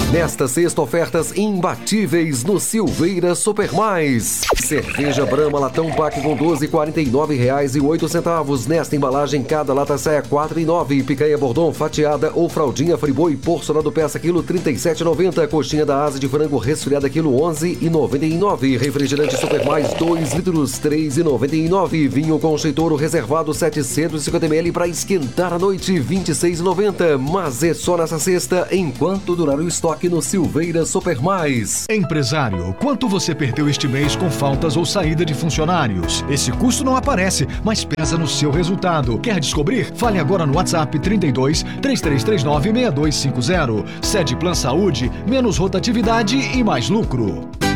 Nesta sexta, ofertas imbatíveis no Silveira Super Mais. Cerveja Brahma Latão Pack com 12 R$ 49,08. Nesta embalagem, cada lata sai a R$ 4,09. Picanha Bordon fatiada ou fraldinha Friboi porcionado peça quilo R$ 37,90. Coxinha da asa de frango resfriada quilo R$ 11,99. Refrigerante Super Mais 2 litros R$ 3,99. Vinho Concheitouro reservado 750 ml para esquentar a noite R$ 26,90. Mas é só nessa sexta, enquanto durar o estoque no Silveira Super Mais. Empresário, quanto você perdeu este mês com faltas ou saída de funcionários? Esse custo não aparece, mas pesa no seu resultado. Quer descobrir? Fale agora no WhatsApp 32 3339 6250. Sede Plan Saúde, menos rotatividade e mais lucro.